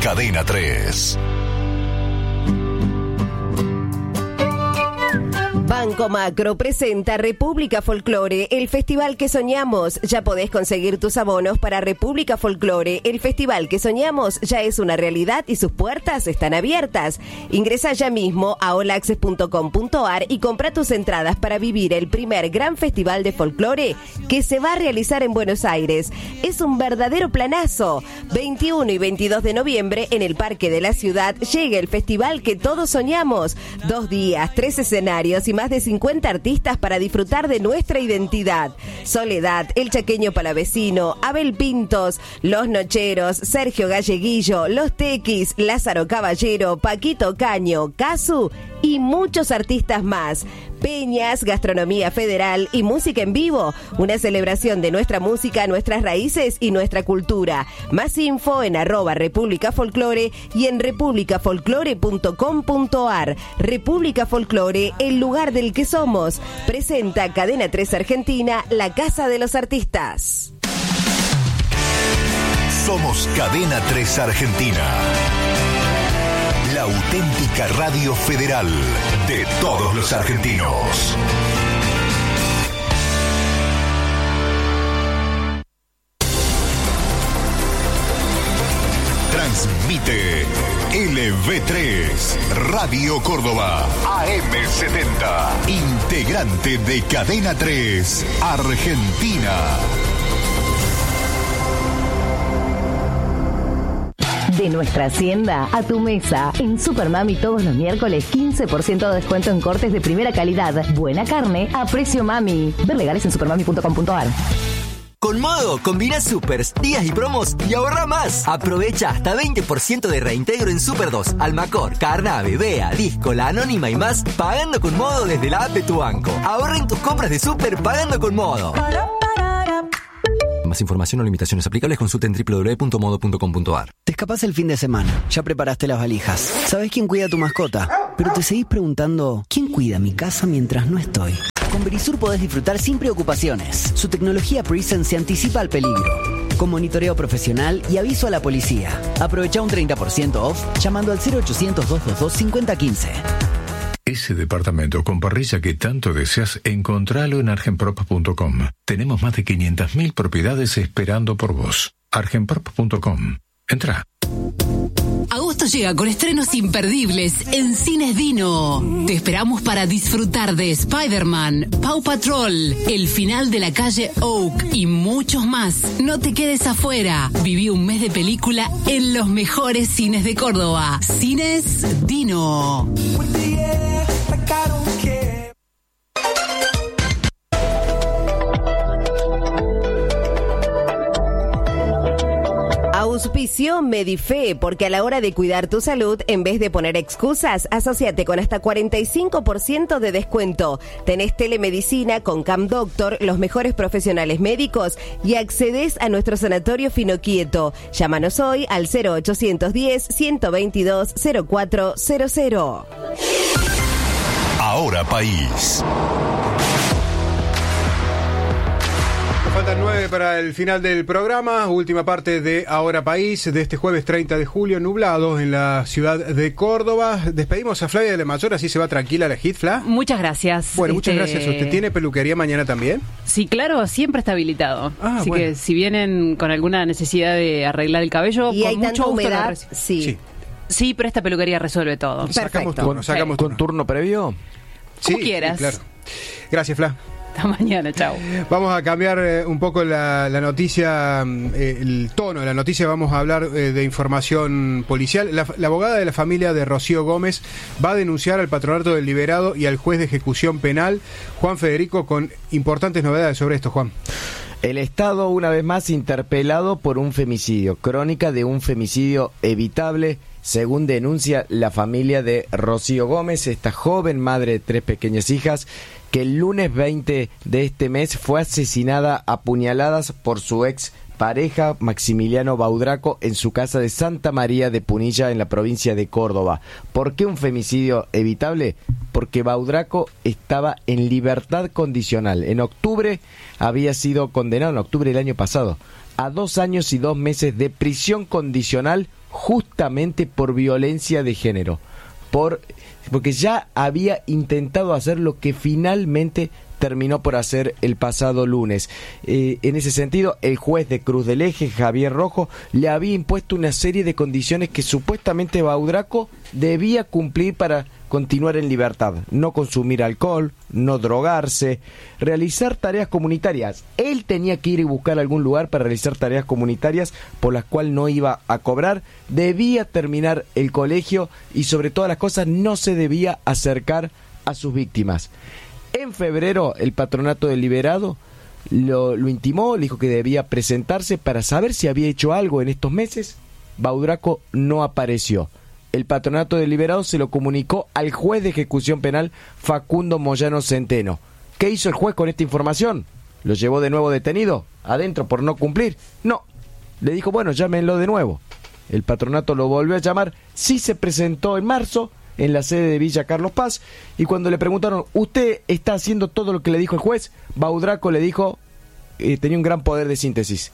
Cadena 3. Banco Macro presenta República Folklore, el festival que soñamos. Ya podés conseguir tus abonos para República Folklore. El festival que soñamos ya es una realidad y sus puertas están abiertas. Ingresa ya mismo a olaccess.com.ar y compra tus entradas para vivir el primer gran festival de folclore que se va a realizar en Buenos Aires. Es un verdadero planazo. 21 y 22 de noviembre en el Parque de la Ciudad llega el festival que todos soñamos. 2 días, 3 escenarios y más de 50 artistas para disfrutar de nuestra identidad. Soledad, El Chaqueño Palavecino, Abel Pintos, Los Nocheros, Sergio Galleguillo, Los Tequis, Lázaro Caballero, Paquito Caño, Casu y muchos artistas más. Peñas, gastronomía federal y música en vivo. Una celebración de nuestra música, nuestras raíces y nuestra cultura. Más info en @República Folklore y en republicafolklore.com.ar. República Folklore, el lugar del que somos. Presenta Cadena 3 Argentina, la casa de los artistas. Somos Cadena 3 Argentina. La auténtica radio federal de todos los argentinos. Transmite LV3, Radio Córdoba, AM70, integrante de Cadena 3, Argentina. De nuestra hacienda a tu mesa. En Supermami todos los miércoles 15% de descuento en cortes de primera calidad. Buena carne a precio mami. Ver legales en supermami.com.ar. Con Modo, combina supers, días y promos y ahorra más. Aprovecha hasta 20% de reintegro en Super 2, Almacor, Carnave, Bea, Disco, La Anónima y más, pagando con Modo desde la app de tu banco. Ahorra en tus compras de super pagando con Modo. Más información o limitaciones aplicables, consulta en www.modo.com.ar. Te escapás el fin de semana, ya preparaste las valijas. ¿Sabés quién cuida a tu mascota? Pero te seguís preguntando, ¿quién cuida mi casa mientras no estoy? Con Verisur podés disfrutar sin preocupaciones. Su tecnología Prison se anticipa al peligro, con monitoreo profesional y aviso a la policía. Aprovecha un 30% off llamando al 0800-222-5015. Ese departamento con parrilla que tanto deseas, encontralo en argenprop.com. Tenemos más de 500.000 propiedades esperando por vos. argenprop.com. Entra. Agosto llega con estrenos imperdibles en Cines Dino. Te esperamos para disfrutar de Spider-Man, Paw Patrol, El final de la calle Oak y muchos más. No te quedes afuera. Viví un mes de película en los mejores cines de Córdoba. Cines Dino. Auspicio Medife, porque a la hora de cuidar tu salud, en vez de poner excusas, asóciate con hasta 45% de descuento. Tenés telemedicina con Cam Doctor, los mejores profesionales médicos y accedes a nuestro sanatorio Finoquieto. Llámanos hoy al 0810-122-0400. Ahora País. Faltan 9 para el final del programa, última parte de Ahora País, de este jueves 30 de julio, nublado en la ciudad de Córdoba. Despedimos a Flavia de la Mayor, así se va tranquila la hit, Fla. Muchas gracias. Bueno, muchas gracias. ¿Usted tiene peluquería mañana también? Sí, claro, siempre está habilitado. Así bueno. que si vienen con alguna necesidad de arreglar el cabello, y con hay mucho tanta gusto humedad, sí. Sí, pero esta peluquería resuelve todo. Perfecto. Sacamos ¿Con turno previo? Sí, Como quieras. sí, claro. Gracias, Fla. Hasta mañana, chao. Vamos a cambiar un poco la noticia, el tono de la noticia. Vamos a hablar de información policial. La abogada de la familia de Rocío Gómez va a denunciar al Patronato del Liberado y al juez de ejecución penal, Juan Federico, con importantes novedades sobre esto, Juan. El Estado, una vez más, interpelado por un femicidio. Crónica de un femicidio evitable, según denuncia la familia de Rocío Gómez, esta joven madre de 3 pequeñas hijas, que el lunes 20 de este mes fue asesinada a puñaladas por su ex pareja Maximiliano Baudraco en su casa de Santa María de Punilla, en la provincia de Córdoba. ¿Por qué un femicidio evitable? Porque Baudraco estaba en libertad condicional. En octubre había sido condenado, en octubre del año pasado, a 2 años y 2 meses de prisión condicional justamente por violencia de género, porque ya había intentado hacer lo que finalmente terminó por hacer el pasado lunes. En ese sentido, el juez de Cruz del Eje, Javier Rojo, le había impuesto una serie de condiciones que supuestamente Baudraco debía cumplir para continuar en libertad: no consumir alcohol, no drogarse, realizar tareas comunitarias. Él tenía que ir y buscar algún lugar para realizar tareas comunitarias por las cuales no iba a cobrar, debía terminar el colegio y, sobre todas las cosas, no se debía acercar a sus víctimas. En febrero, el patronato del liberado lo intimó, le dijo que debía presentarse para saber si había hecho algo en estos meses. Baudraco no apareció. El patronato del liberado se lo comunicó al juez de ejecución penal, Facundo Moyano Centeno. ¿Qué hizo el juez con esta información? ¿Lo llevó de nuevo detenido adentro por no cumplir? No. Le dijo, bueno, llámenlo de nuevo. El patronato lo volvió a llamar, sí se presentó en marzo en la sede de Villa Carlos Paz, y cuando le preguntaron, ¿usted está haciendo todo lo que le dijo el juez? Baudraco le dijo, tenía un gran poder de síntesis.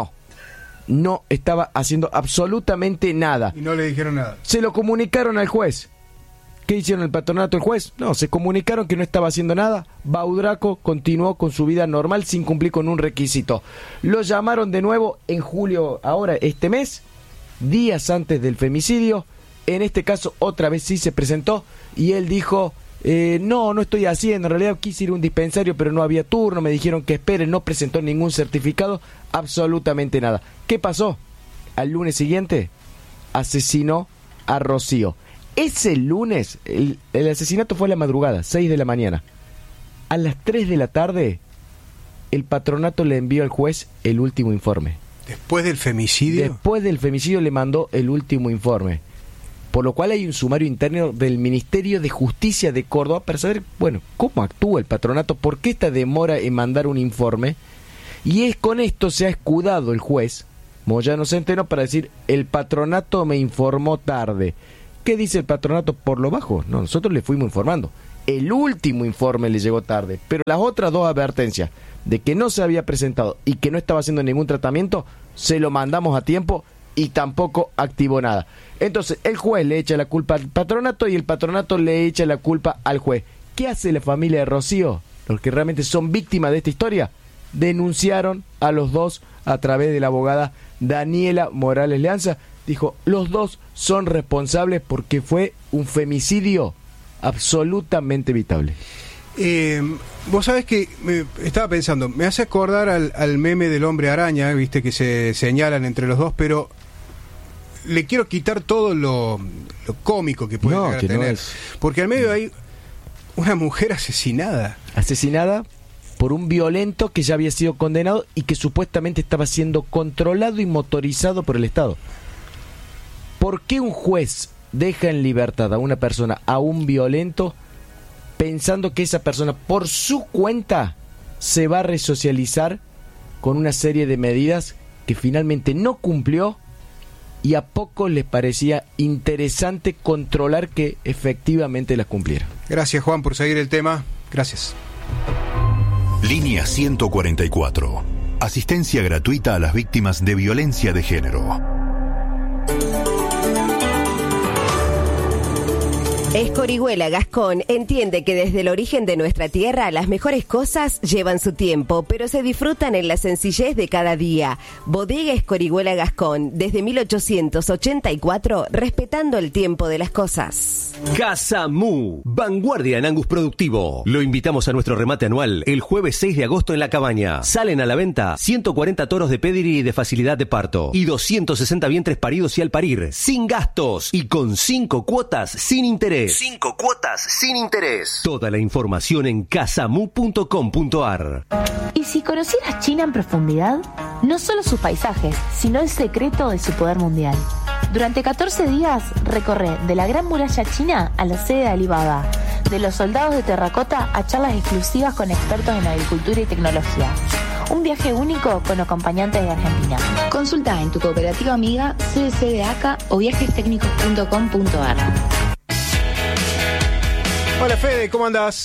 No estaba haciendo absolutamente nada. Y no le dijeron nada. Se lo comunicaron al juez. ¿Qué hicieron el patronato del juez? No, se comunicaron que no estaba haciendo nada. Baudraco continuó con su vida normal sin cumplir con un requisito. Lo llamaron de nuevo en julio, ahora este mes, días antes del femicidio. En este caso otra vez sí se presentó y él dijo, no estoy haciendo, en realidad quise ir a un dispensario pero no había turno, me dijeron que espere, no presentó ningún certificado, absolutamente nada. ¿Qué pasó? Al lunes siguiente asesinó a Rocío. Ese lunes, el asesinato fue a la madrugada, 6 de la mañana. A las 3 de la tarde, el patronato le envió al juez el último informe. ¿Después del femicidio? Después del femicidio le mandó el último informe. Por lo cual hay un sumario interno del Ministerio de Justicia de Córdoba para saber, bueno, cómo actúa el patronato, por qué esta demora en mandar un informe. Y con esto se ha escudado el juez Moyano Centeno para decir, el patronato me informó tarde. ¿Qué dice el patronato por lo bajo? No, nosotros le fuimos informando. El último informe le llegó tarde, pero las otras dos advertencias de que no se había presentado y que no estaba haciendo ningún tratamiento, se lo mandamos a tiempo y tampoco activó nada. Entonces el juez le echa la culpa al patronato y el patronato le echa la culpa al juez. ¿Qué hace la familia de Rocío? Los que realmente son víctimas de esta historia denunciaron a los dos a través de la abogada Daniela Morales Leanza. Dijo, los dos son responsables porque fue un femicidio absolutamente evitable. Vos sabés que estaba pensando, me hace acordar al meme del hombre araña, viste que se señalan entre los dos, pero le quiero quitar todo lo cómico que puede llegar a tener. No es... Porque al medio hay una mujer asesinada. Asesinada por un violento que ya había sido condenado y que supuestamente estaba siendo controlado y motorizado por el Estado. ¿Por qué un juez deja en libertad a una persona, a un violento, pensando que esa persona por su cuenta se va a resocializar con una serie de medidas que finalmente no cumplió y a pocos les parecía interesante controlar que efectivamente las cumpliera? Gracias, Juan, por seguir el tema. Gracias. Línea 144. Asistencia gratuita a las víctimas de violencia de género. Escorihuela Gascón entiende que desde el origen de nuestra tierra las mejores cosas llevan su tiempo, pero se disfrutan en la sencillez de cada día. Bodega Escorihuela Gascón, desde 1884, respetando el tiempo de las cosas. Casa Mu, vanguardia en Angus productivo. Lo invitamos a nuestro remate anual el jueves 6 de agosto en La Cabaña. Salen a la venta 140 toros de pedigree de facilidad de parto y 260 vientres paridos y al parir, sin gastos y con 5 cuotas sin interés. 5 cuotas sin interés. Toda la información en casamu.com.ar. ¿Y si conocieras China en profundidad? No solo sus paisajes, sino el secreto de su poder mundial. Durante 14 días recorre de la Gran Muralla China a la sede de Alibaba, de los soldados de terracota a charlas exclusivas con expertos en agricultura y tecnología. Un viaje único con acompañantes de Argentina. Consulta en tu cooperativa amiga, CBC de ACA o viajestecnicos.com.ar. Hola Fede, ¿cómo andás?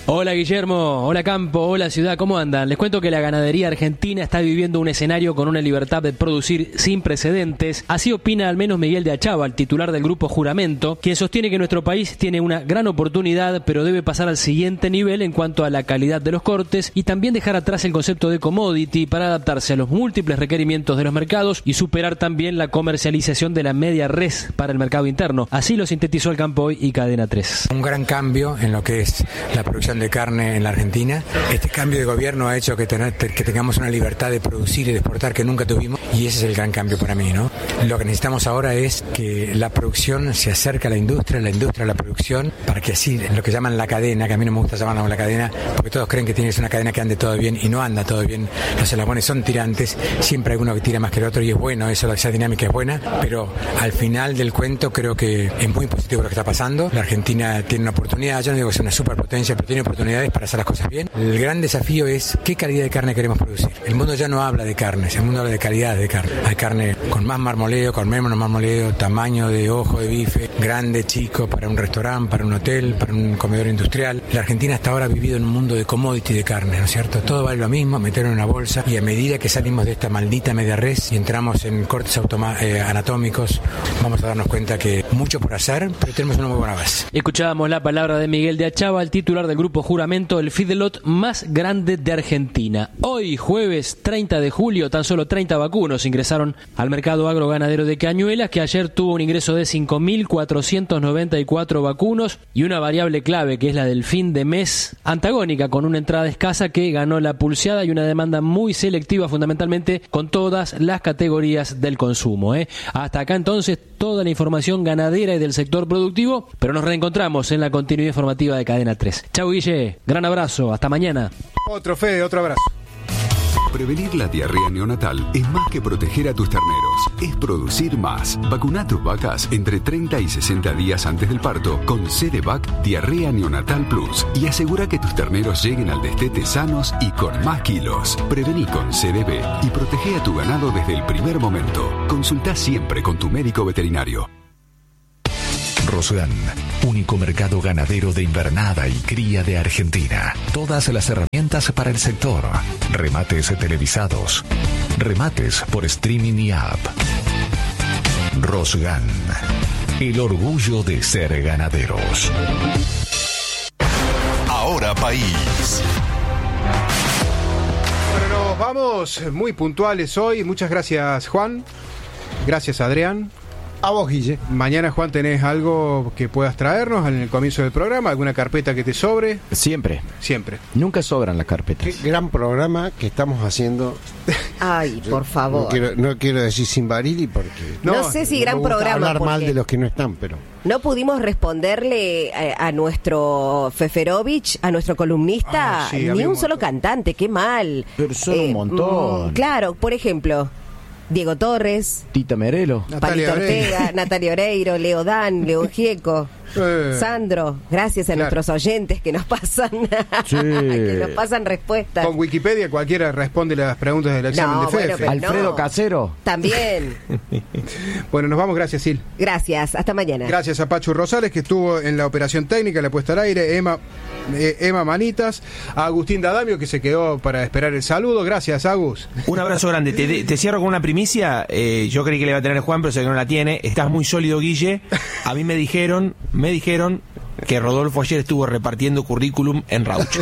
Hola Guillermo, hola Campo, hola Ciudad, ¿cómo andan? Les cuento que la ganadería argentina está viviendo un escenario con una libertad de producir sin precedentes. Así opina al menos Miguel de Achával, titular del Grupo Juramento, quien sostiene que nuestro país tiene una gran oportunidad, pero debe pasar al siguiente nivel en cuanto a la calidad de los cortes y también dejar atrás el concepto de commodity para adaptarse a los múltiples requerimientos de los mercados y superar también la comercialización de la media res para el mercado interno. Así lo sintetizó el Campo Hoy y Cadena 3. Un gran cambio en lo que es la producción de carne en la Argentina. Este cambio de gobierno ha hecho que tengamos una libertad de producir y de exportar que nunca tuvimos, y ese es el gran cambio para mí, ¿no? Lo que necesitamos ahora es que la producción se acerque a la industria a la producción, para que así, lo que llaman la cadena, que a mí no me gusta llamarlo la cadena, porque todos creen que tienes una cadena que ande todo bien y no anda todo bien. Los eslabones son tirantes, siempre hay uno que tira más que el otro y es bueno, esa dinámica es buena, pero al final del cuento creo que es muy positivo lo que está pasando. La Argentina tiene una oportunidad, yo no digo que sea una superpotencia, pero tiene oportunidades para hacer las cosas bien. El gran desafío es qué calidad de carne queremos producir. El mundo ya no habla de carnes, el mundo habla de calidad de carne. Hay carne con más marmoleo, con menos marmoleo, tamaño de ojo de bife, grande, chico, para un restaurante, para un hotel, para un comedor industrial. La Argentina hasta ahora ha vivido en un mundo de commodity de carne, ¿no es cierto? Todo vale lo mismo, meterlo en una bolsa, y a medida que salimos de esta maldita media res y entramos en cortes anatómicos, vamos a darnos cuenta que mucho por hacer, pero tenemos una muy buena base. Escuchábamos la palabra de Miguel de Achával, titular del Grupo Juramento, el feedlot más grande de Argentina. Hoy, jueves 30 de julio, tan solo 30 vacunos ingresaron al mercado agroganadero de Cañuelas, que ayer tuvo un ingreso de 5.494 vacunos y una variable clave, que es la del fin de mes, antagónica con una entrada escasa que ganó la pulseada y una demanda muy selectiva, fundamentalmente con todas las categorías del consumo. Hasta acá entonces toda la información ganadera y del sector productivo, pero nos reencontramos en la continuidad informativa de Cadena 3. Chau Guille, gran abrazo, hasta mañana. Otro Fede, otro abrazo. Prevenir la diarrea neonatal es más que proteger a tus terneros, es producir más. Vacuna a tus vacas entre 30 y 60 días antes del parto con CDVac Diarrea Neonatal Plus y asegura que tus terneros lleguen al destete sanos y con más kilos. Prevení con CDB y protege a tu ganado desde el primer momento. Consulta siempre con tu médico veterinario. Rosgan, único mercado ganadero de invernada y cría de Argentina. Todas las herramientas para el sector. Remates televisados. Remates por streaming y app. Rosgan, el orgullo de ser ganaderos. Ahora País. Bueno, nos vamos muy puntuales hoy. Muchas gracias, Juan. Gracias, Adrián. A vos, Guille. Mañana, Juan, ¿tenés algo que puedas traernos en el comienzo del programa? ¿Alguna carpeta que te sobre? Siempre. Nunca sobran las carpetas. Qué gran programa que estamos haciendo. Ay, por favor. No quiero decir sin Barili porque... No sé si gran programa. Hablar mal de los que no están, pero... No pudimos responderle a nuestro Feferovich, a nuestro columnista, ni un solo cantante, qué mal. Pero son un montón. Claro, por ejemplo... Diego Torres, Tita Merelo, Palito Ortega, Natalia Oreiro, Leo Dan, León Gieco, Sandro, gracias a nuestros oyentes que nos pasan que nos pasan respuestas. Con Wikipedia cualquiera responde las preguntas del examen de FEF. Alfredo Casero. También. Bueno, nos vamos, gracias, Sil. Gracias, hasta mañana. Gracias a Pachu Rosales, que estuvo en la operación técnica, la puesta al aire, Emma Manitas, a Agustín Dadamio, que se quedó para esperar el saludo. Gracias, Agus. Un abrazo grande. Te cierro con una primicia. Yo creí que le iba a tener Juan, pero sé que no la tiene. Estás muy sólido, Guille. A mí me dijeron que Rodolfo ayer estuvo repartiendo currículum en Raucho.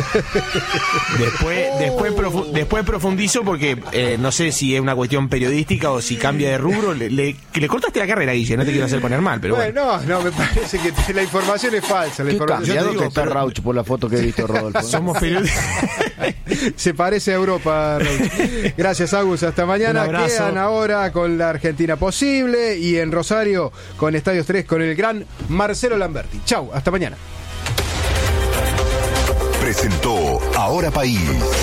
Después profundizo porque no sé si es una cuestión periodística o si cambia de rubro. Le cortaste la carrera, Guille, no te quiero hacer poner mal, pero bueno. No, me parece que la información es falsa. ¿Qué cambiado que está Raucho por la foto que he visto, Rodolfo? Somos periodistas. Se parece a Europa, Raucho. Gracias, Agus, hasta mañana. Quedan ahora con la Argentina Posible y en Rosario con Estadios 3 con el gran Marcelo Lamberti. Chau, hasta mañana. Presentó Ahora País.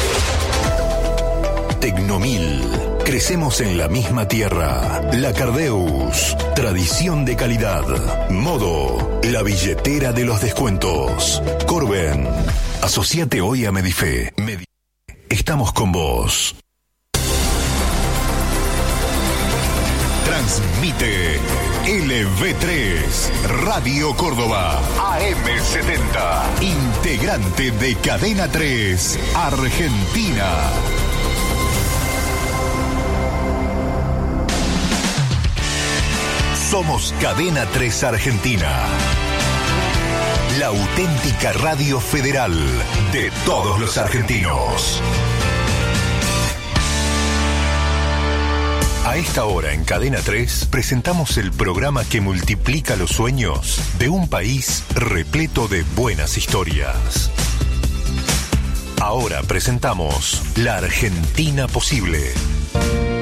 Tecnomil. Crecemos en la misma tierra. La Cardeus. Tradición de calidad. Modo. La billetera de los descuentos. Corben. Asociate hoy a Medife. Estamos con vos. Transmite LV3, Radio Córdoba, AM70, integrante de Cadena 3, Argentina. Somos Cadena 3 Argentina, la auténtica radio federal de todos los argentinos. A esta hora en Cadena 3 presentamos el programa que multiplica los sueños de un país repleto de buenas historias. Ahora presentamos La Argentina Posible.